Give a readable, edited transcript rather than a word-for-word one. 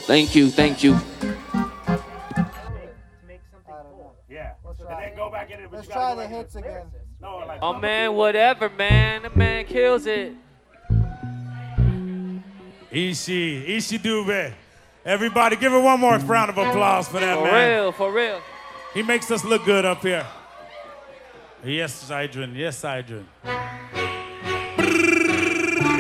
Thank you, thank you. Yeah. And then go back in it. Let's try the hits again. No, like. Oh man, whatever, man. The man kills it. Ishi Dube. Everybody give her one more round of applause for that, For man. real, for real. He makes us look good up here. Yes, Idrin. Yes, Idrin.